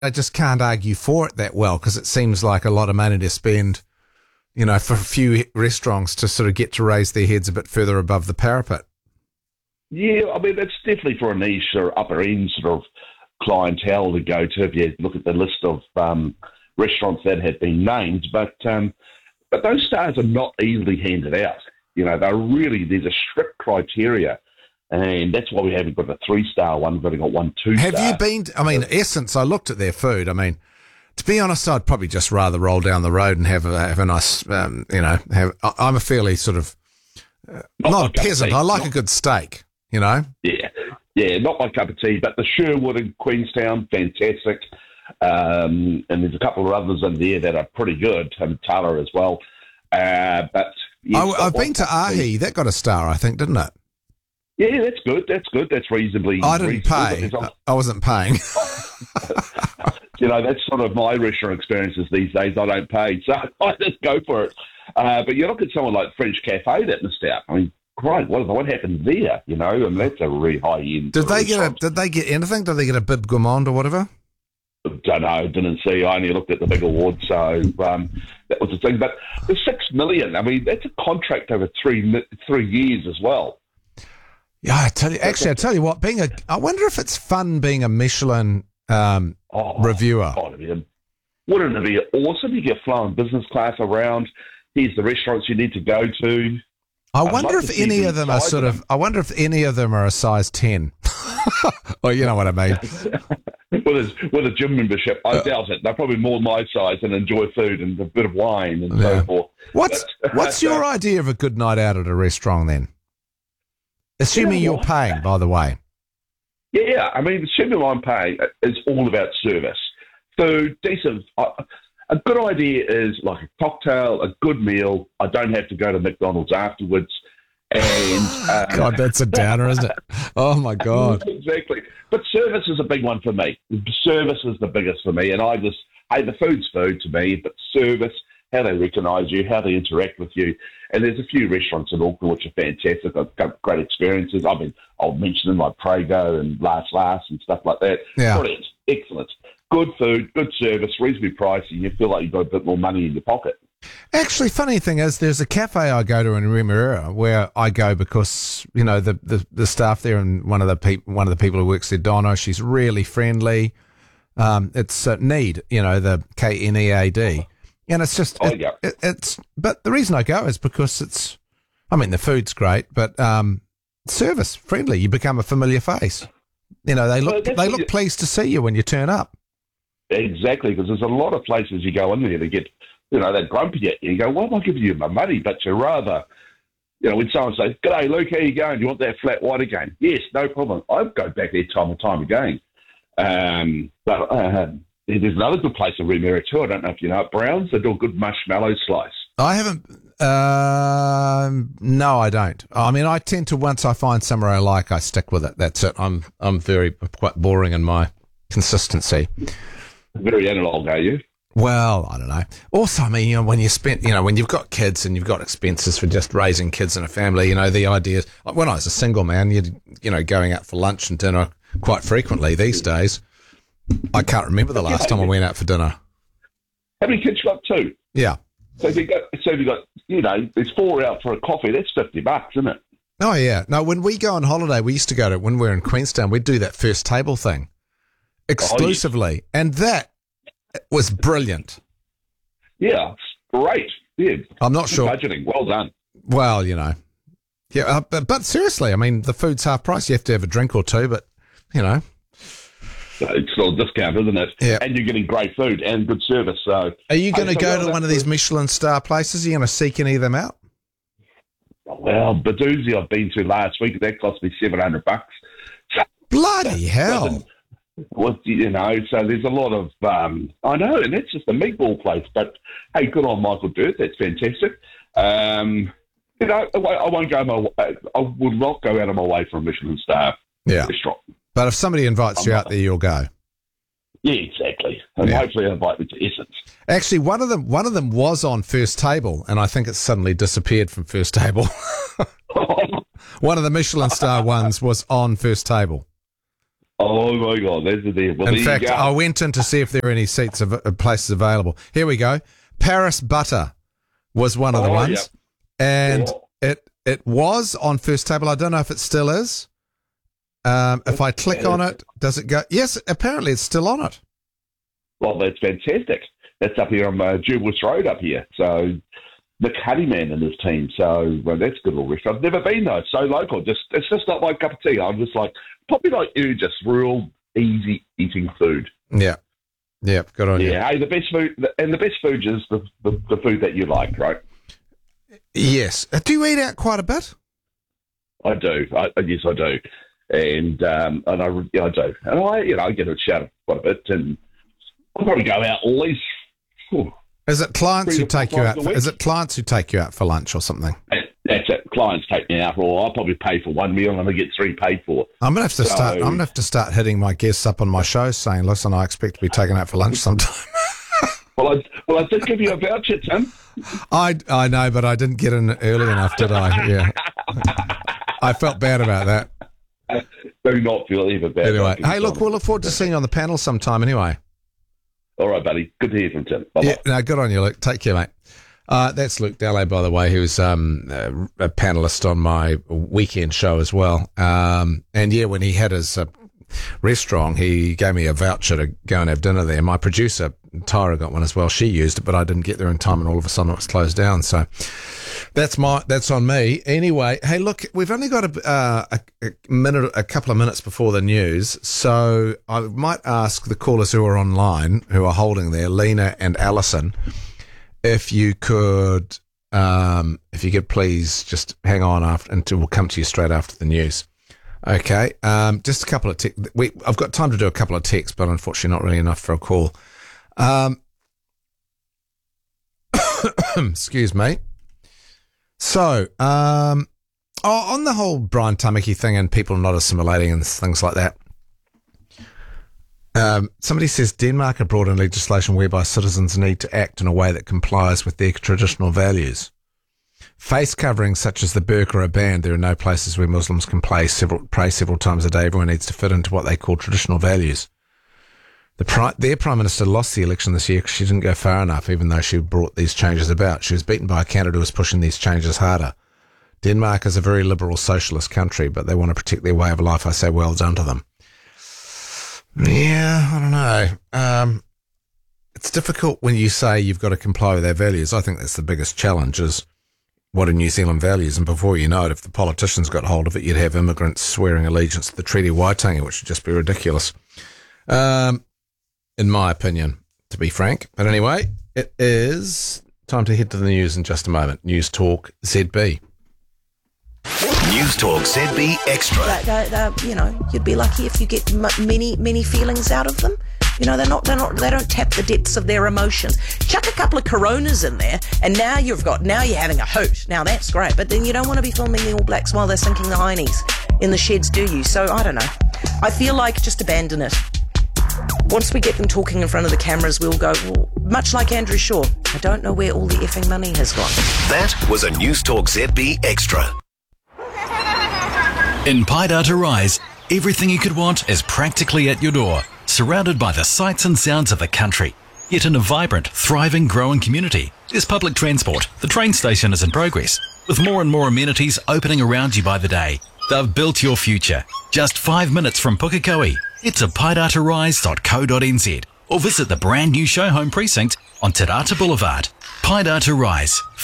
I just can't argue for it that well, because it seems like a lot of money to spend, you know, for a few restaurants to sort of get to raise their heads a bit further above the parapet. Yeah, I mean, it's definitely for a niche or upper end sort of clientele to go to if you look at the list of restaurants that have been named. But those stars are not easily handed out. You know, there's a strict criteria, and that's why we haven't got a 3-star one. We've only got 1 2-star. Have you been? I mean, Essence. I looked at their food. I mean, to be honest, I'd probably just rather roll down the road and have a nice, you know. I'm a fairly sort of not a peasant. I like a good steak. You know. Yeah, not my cup of tea. But the Sherwood in Queenstown, fantastic. And there's a couple of others in there that are pretty good, and Tala as well. But yes, I've been to Ahi. That got a star, I think, didn't it? Yeah, that's good. That's reasonably. I didn't pay. I wasn't paying. You know, that's sort of my restaurant experiences these days. I don't pay, so I just go for it. But you look at someone like French Cafe that missed out. I mean, great. What happened there? You know, and that's a really high end. Did they get anything? Did they get a Bib Gourmand or whatever? Don't know. Didn't see. I only looked at the big award, so that was the thing. But the $6 million. I mean, that's a contract over 3 years as well. Yeah, I tell you what. I wonder if it's fun being a Michelin reviewer. Wouldn't it be awesome? You get flying business class around. Here's the restaurants you need to go to. I wonder if any of them are sort of. I wonder if any of them are a size 10. Well, you know what I mean. with a gym membership, I doubt it. They're probably more my size and enjoy food and a bit of wine and so forth. What's your idea of a good night out at a restaurant then? Assuming you're paying, by the way. Yeah. I mean, assuming I'm paying, it's all about service. Food, decent. A good idea is like a cocktail, a good meal. I don't have to go to McDonald's afterwards. And God, that's a downer, isn't it? Oh my God. Exactly. But service is a big one for me. Service is the biggest for me. And the food's food to me, but service, how they recognise you, how they interact with you. And there's a few restaurants in Auckland which are fantastic. I've got great experiences. I mean, I'll mention them like Prego and Last and stuff like that. Yeah. Brilliant. Excellent. Good food, good service, reasonably pricey. You feel like you've got a bit more money in your pocket. Actually, funny thing is, there's a cafe I go to in Remuera where I go because, you know, the staff there and one of the people who works there, Donna, she's really friendly. It's Need, you know, the KNEAD. And it's just, but the reason I go is because the food's great, but service friendly. You become a familiar face. You know, they look pleased to see you when you turn up. Exactly, because there's a lot of places you go in there to get, you know, they're grumpy at you. You go, why am I giving you my money? But you rather, you know, when someone says, "G'day, Luke, how you going? Do you want that flat white again?" Yes, no problem. I go back there time and time again. But there's another good place in Remuera too. I don't know if you know it, Browns. They do a good marshmallow slice. I haven't. No, I don't. I mean, I tend to, once I find somewhere I like, I stick with it. That's it. I'm quite boring in my consistency. Very analog, are you? Well, I don't know. Also, I mean, you know, when you've got kids and you've got expenses for just raising kids in a family, you know, the idea is, when I was a single man, you know, going out for lunch and dinner quite frequently these days. I can't remember the last time I went out for dinner. How many kids you got? 2? Yeah. So if you got, you know, there's 4 out for a coffee. That's $50, isn't it? Oh yeah. No, when we go on holiday, we used to go to, when we were in Queenstown, we'd do that first table thing exclusively, and that was brilliant. Yeah, great. Yeah, I'm not sure. Budgeting, well done. Well, you know, yeah, but seriously, I mean, the food's half price. You have to have a drink or two, but you know. It's still a discount, isn't it? Yeah. And you're getting great food and good service. So, are you going to go to one of these Michelin star places? Are you going to seek any of them out? Well, Badoozy I've been to last week. That cost me $700. Bloody hell! Well, you know, so there's a lot of I know, and that's just a meatball place. But hey, good on Michael Dirt. That's fantastic. You know, I won't go. I will not go out of my way for a Michelin star restaurant. But if somebody invites you out there, you'll go. Yeah, exactly. And hopefully they'll invite me to Essence. Actually, one of them was on First Table, and I think it's suddenly disappeared from First Table. One of the Michelin star ones was on First Table. Oh my God, there's the deal. Well, In fact, I went in to see if there are any seats places available. Here we go. Paris Butter was one of the ones, and it was on First Table. I don't know if it still is. If I click on it, does it go? Yes, apparently it's still on it. Well, that's fantastic. That's up here on Jubilee Road up here. So the Cuddy Man and his team. So that's a good little restaurant. I've never been though. It's so local. It's just not my cup of tea. I'm just like, probably like you, just real easy eating food. Yeah. Yeah, good on you. Yeah, hey, the best food, and the best food is the food that you like, right? Yes. Do you eat out quite a bit? I do. Yes, I do. And I do. And I get a shout quite a bit, and I'll probably go out at least. Is it clients who take you out? Is it clients who take you out for lunch or something? That's it. Clients take me out, or I'll probably pay for one meal and I get 3 paid for. I'm gonna have to start hitting my guests up on my show, saying, "Listen, I expect to be taken out for lunch sometime." Well, I did give you a voucher, Tim. I know, but I didn't get in early enough, did I? Yeah. I felt bad about that. Do not feel even bad. Anyway, hey, look, we'll look forward to seeing you on the panel sometime. Anyway. All right, buddy. Good to hear from Tim. Bye-bye. Yeah, no, good on you, Luke. Take care, mate. That's Luke Dallaye, by the way, who's a panelist on my weekend show as well. And yeah, when he had his restaurant, he gave me a voucher to go and have dinner there. My producer, Tyra, got one as well. She used it, but I didn't get there in time, and all of a sudden it was closed down. So that's on me. Anyway, hey, look, we've only got a couple of minutes before the news, so I might ask the callers who are online, who are holding there, Lena and Alison, if you could please just hang on until we'll come to you straight after the news. Okay, just a couple of I've got time to do a couple of texts, but unfortunately not really enough for a call. Excuse me. So, on the whole Brian Tamaki thing and people not assimilating and things like that, somebody says Denmark have brought in legislation whereby citizens need to act in a way that complies with their traditional values. Face coverings such as the burqa are banned. There are no places where Muslims can pray several times a day. Everyone needs to fit into what they call traditional values. Their Prime Minister lost the election this year because she didn't go far enough, even though she brought these changes about. She was beaten by a candidate who was pushing these changes harder. Denmark is a very liberal socialist country, but they want to protect their way of life. I say well done to them. Yeah, I don't know. It's difficult when you say you've got to comply with their values. I think that's the biggest challenge is what are New Zealand values? And before you know it, if the politicians got hold of it, you'd have immigrants swearing allegiance to the Treaty of Waitangi, which would just be ridiculous. In my opinion, to be frank. But anyway, it is time to head to the news in just a moment. News Talk ZB. News Talk ZB Extra. You'd be lucky if you get many feelings out of them. They don't tap the depths of their emotions. Chuck a couple of Coronas in there, and now you're having a hoot. Now that's great, but then you don't want to be filming the All Blacks while they're sinking the heinies in the sheds, do you? So I don't know. I feel like just abandon it. Once we get them talking in front of the cameras, we'll go, much like Andrew Shaw, I don't know where all the effing money has gone. That was a News Talk ZB Extra. In Paidata Rise, everything you could want is practically at your door, surrounded by the sights and sounds of the country. Yet in a vibrant, thriving, growing community, there's public transport. The train station is in progress, with more and more amenities opening around you by the day. They've built your future. Just 5 minutes from Pukekohe. Head to paidatarise.co.nz or visit the brand new show home precinct on Te Rata Boulevard. Paidata Rise.